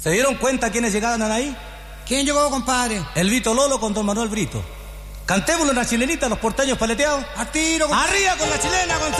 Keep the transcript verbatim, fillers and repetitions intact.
¿Se dieron cuenta quiénes llegaban ahí? ¿Quién llegó, compadre? El Vito Lolo con don Manuel Brito. Cantémosle una chilenita a los porteños paleteados. ¡A tiro, compadre! ¡Arriba con la chilena, con